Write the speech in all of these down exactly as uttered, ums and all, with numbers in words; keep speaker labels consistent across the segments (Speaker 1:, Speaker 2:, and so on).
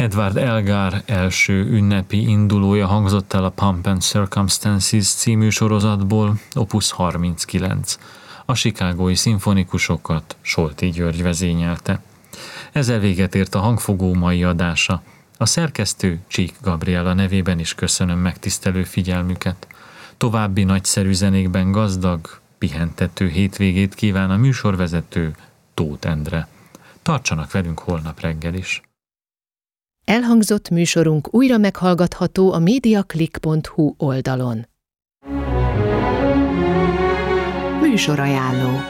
Speaker 1: Edward Elgar első ünnepi indulója hangzott el a Pomp and Circumstances című sorozatból, opus harminckilenc. A chicagói szimfonikusokat Solti György vezényelte. Ezzel véget ért a Hangfogó mai adása. A szerkesztő Csík Gabriella nevében is köszönöm megtisztelő figyelmüket. További nagyszerű zenékben gazdag, pihentető hétvégét kíván a műsorvezető Tóth Endre. Tartsanak velünk holnap reggel is.
Speaker 2: Elhangzott műsorunk újra meghallgatható a mediaclick pont hu oldalon. Műsorajánló.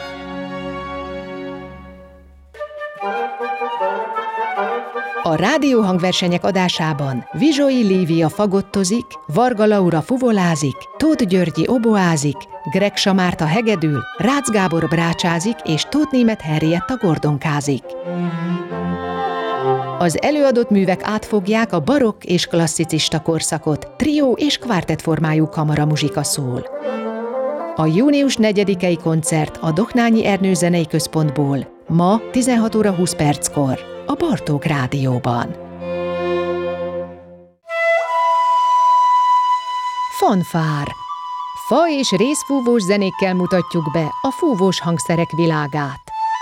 Speaker 2: A rádióhangversenyek adásában Vizsói Lívia fagottozik, Varga Laura fuvolázik, Tóth Györgyi oboázik, Gregsa Márta hegedül, Rácz Gábor brácsázik és Tóth Németh Henrietta gordonkázik. Az előadott művek átfogják a barokk és klasszicista korszakot, trió és kvártett formájú kamaramuzsika szól. A június negyedikei koncert a Doknányi Ernő Zenei Központból ma tizenhat óra húsz perckor a Bartók Rádióban. Fanfár. Fa és részfúvós zenékkel mutatjuk be a fúvós hangszerek világát.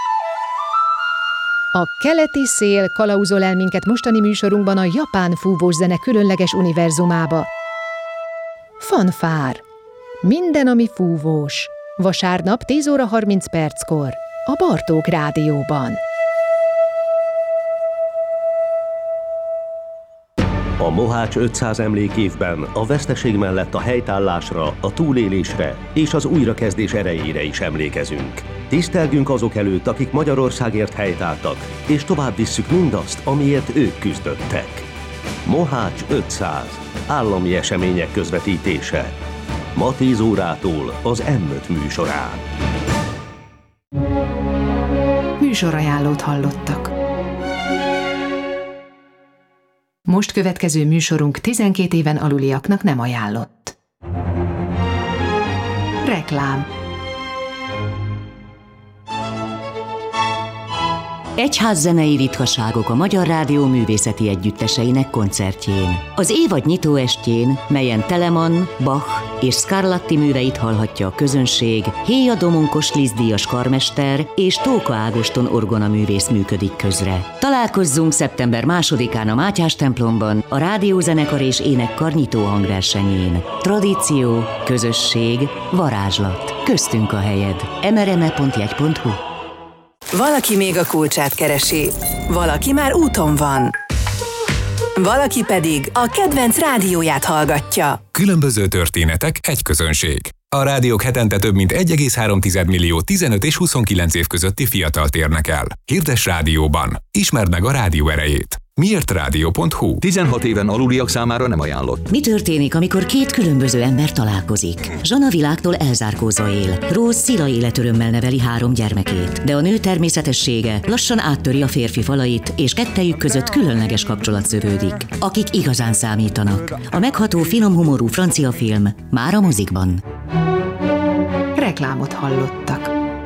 Speaker 2: A keleti szél kalauzol el minket mostani műsorunkban a japán fúvós zene különleges univerzumába. Fanfár. Minden, ami fúvós. Vasárnap tíz óra harminc perckor a Bartók Rádióban.
Speaker 3: A Mohács ötszáz emlékévben a veszteség mellett a helytállásra, a túlélésre és az újrakezdés erejére is emlékezünk. Tisztelgünk azok előtt, akik Magyarországért helytálltak, és tovább visszük mindazt, amiért ők küzdöttek. Mohács ötszáz. Állami események közvetítése. Ma tíz órától az em öt műsorán.
Speaker 2: Műsorajánlót hallottak. Most következő műsorunk tizenkét éven aluliaknak nem ajánlott. Reklám.
Speaker 4: Egyházzenei ritkaságok a Magyar Rádió művészeti együtteseinek koncertjén. Az évad nyitóestjén, melyen Telemann, Bach és Scarlatti műveit hallhatja a közönség, Héja Domonkos Liszt-díjas karmester és Tóka Ágoston orgonaművész működik közre. Találkozzunk szeptember másodikán a Mátyás templomban a Rádiózenekar és Énekkar nyitó hangversenyén. Tradíció, közösség, varázslat. Köztünk a helyed. em er em e pont jegy pont hu.
Speaker 5: Valaki még a kulcsát keresi, valaki már úton van, valaki pedig a kedvenc rádióját hallgatja.
Speaker 6: Különböző történetek, egy közönség. A rádiók hetente több mint egy egész három millió tizenöt és huszonkilenc év közötti fiatalt érnek el. Hirdess rádióban. Ismerd meg a rádió erejét. miért rádió pont hu.
Speaker 7: tizenhat éven aluliak számára nem ajánlott.
Speaker 4: Mi történik, amikor két különböző ember találkozik? Zsana világtól elzárkózva él. Rose szila életörömmel neveli három gyermekét. De a nő természetessége lassan áttöri a férfi falait, és kettejük között különleges kapcsolat szövődik. Akik igazán számítanak. A megható finom humorú francia film már a mozikban.
Speaker 2: Reklámot hallottak.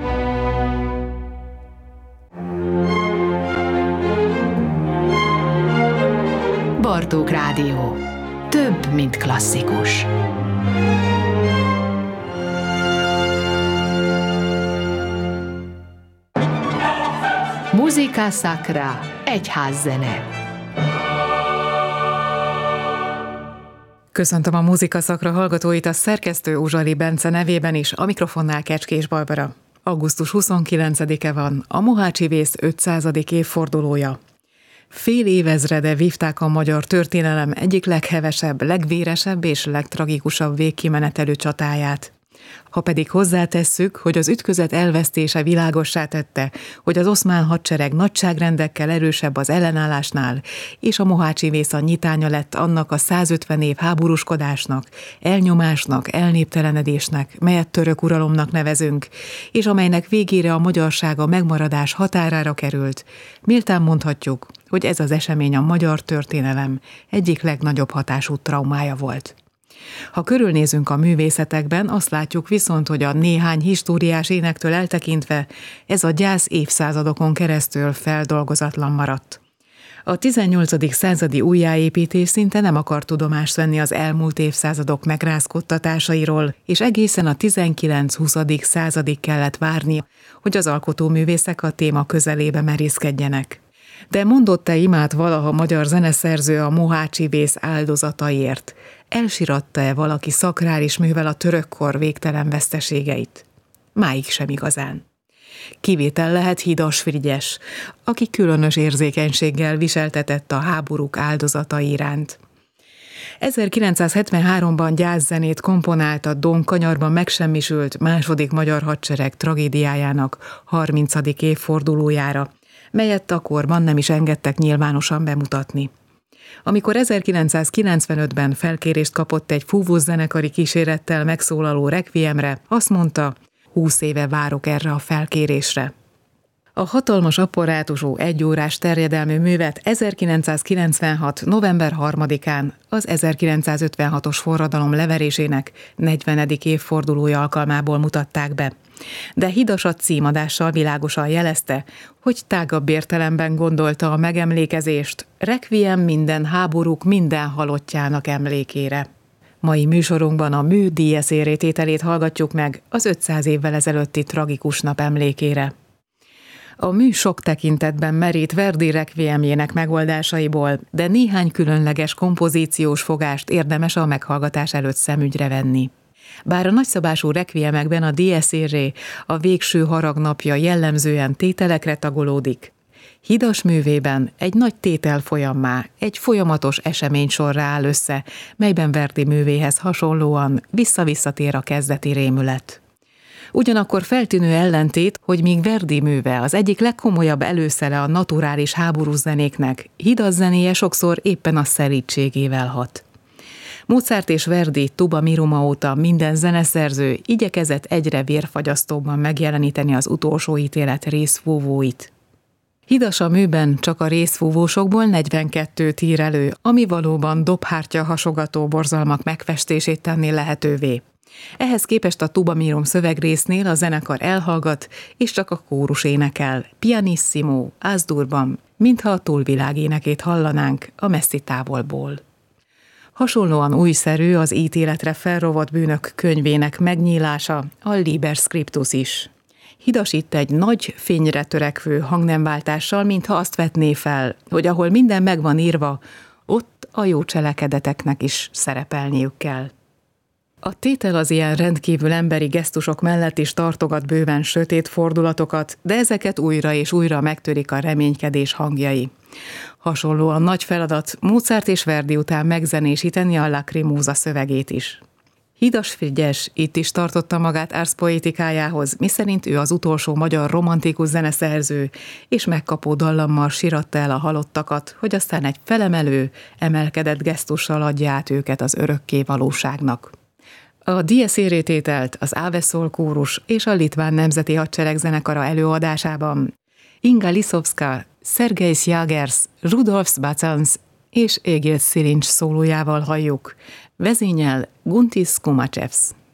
Speaker 2: Bartók Rádió. Több, mint klasszikus. Musica Sacra. Egyházzene.
Speaker 8: Köszöntöm a Musica Sacra hallgatóit, a szerkesztő Uzsali Bence nevében is, a mikrofonnál Kecskés Barbara. augusztus huszonkilencedike van, a mohácsi vész ötszázadik évfordulója. Fél évezrede vívták a magyar történelem egyik leghevesebb, legvéresebb és legtragikusabb végkimenetelő csatáját. Ha pedig hozzátesszük, hogy az ütközet elvesztése világossá tette, hogy az oszmán hadsereg nagyságrendekkel erősebb az ellenállásnál, és a mohácsi vész a nyitánya lett annak a százötven év háborúskodásnak, elnyomásnak, elnéptelenedésnek, melyet török uralomnak nevezünk, és amelynek végére a magyarság a megmaradás határára került, méltán mondhatjuk, hogy ez az esemény a magyar történelem egyik legnagyobb hatású traumája volt. Ha körülnézünk a művészetekben, azt látjuk viszont, hogy a néhány históriás énektől eltekintve ez a gyász évszázadokon keresztül feldolgozatlan maradt. A tizennyolcadik századi újjáépítés szinte nem akar tudomást venni az elmúlt évszázadok megrázkódtatásairól, és egészen a tizenkilenc-huszadik századig kellett várni, hogy az alkotóművészek a téma közelébe merészkedjenek. De mondott-e imát valaha magyar zeneszerző a mohácsi vész áldozataiért? Elsiratta-e valaki szakrális művel a törökkor végtelen veszteségeit? Máig sem igazán. Kivétel lehet Hidas Frigyes, aki különös érzékenységgel viseltetett a háborúk áldozatai iránt. ezerkilencszázhetvenháromban gyászzenét komponált a Donkanyarban megsemmisült második magyar hadsereg tragédiájának harmincadik évfordulójára, melyet akkorban nem is engedtek nyilvánosan bemutatni. Amikor ezerkilencszázkilencvenötben felkérést kapott egy fúvós zenekari kísérettel megszólaló rekviemre, azt mondta, húsz éve várok erre a felkérésre. A hatalmas apparátusú egyórás terjedelmű művet ezerkilencszázkilencvenhat. november harmadikán az ezerkilencszázötvenhatos forradalom leverésének negyvenedik évfordulója alkalmából mutatták be. De Hidas a címadással világosan jelezte, hogy tágabb értelemben gondolta a megemlékezést, rekviem minden háborúk minden halottjának emlékére. Mai műsorunkban a mű Dies Irae tételét hallgatjuk meg az ötszáz évvel ezelőtti tragikus nap emlékére. A mű sok tekintetben merít Verdi rekviemjének megoldásaiból, de néhány különleges kompozíciós fogást érdemes a meghallgatás előtt szemügyre venni. Bár a nagyszabású rekviemekben a Dies Irae, a végső harag napja jellemzően tételekre tagolódik, Hidas művében egy nagy tétel folyammá, egy folyamatos eseménysorra áll össze, melyben Verdi művéhez hasonlóan vissza-visszatér a kezdeti rémület. Ugyanakkor feltűnő ellentét, hogy míg Verdi műve az egyik legkomolyabb előszele a naturális háborús zenéknek, Hidas zenéje sokszor éppen a szelídségével hat. Mozart és Verdi Tuba Miruma óta minden zeneszerző igyekezett egyre vérfagyasztóbban megjeleníteni az utolsó ítélet részfúvóit. Hidas a műben csak a részfúvósokból negyvenkettőt ír elő, ami valóban dobhártya hasogató borzalmak megfestését tenné lehetővé. Ehhez képest a Tuba Mirum szövegrésznél a zenekar elhallgat, és csak a kórus énekel, pianissimo, ázdurban, mintha a túlvilág énekét hallanánk a messzi távolból. Hasonlóan újszerű az ítéletre felrovott bűnök könyvének megnyílása, a Liber Scriptus is. Hidas itt egy nagy, fényre törekvő hangnemváltással, mintha azt vetné fel, hogy ahol minden meg van írva, ott a jó cselekedeteknek is szerepelniük kell. A tétel az ilyen rendkívül emberi gesztusok mellett is tartogat bőven sötét fordulatokat, de ezeket újra és újra megtörik a reménykedés hangjai. Hasonlóan nagy feladat Mozart és Verdi után megzenésíteni a Lacrimosa szövegét is. Hidas Frigyes itt is tartotta magát Ars Poetikájához, miszerint ő az utolsó magyar romantikus zeneszerző, és megkapó dallammal síratta el a halottakat, hogy aztán egy felemelő, emelkedett gesztussal adja át őket az örökké valóságnak. A Dies Irae tételt az Ave Sol kórus és a Litván Nemzeti Hadsereg zenekara előadásában Inga Lisovska, Szergejs Jagers, Rudolf Bacans és Egil Szilincs szólójával halljuk, vezényel Guntis Kumacevs.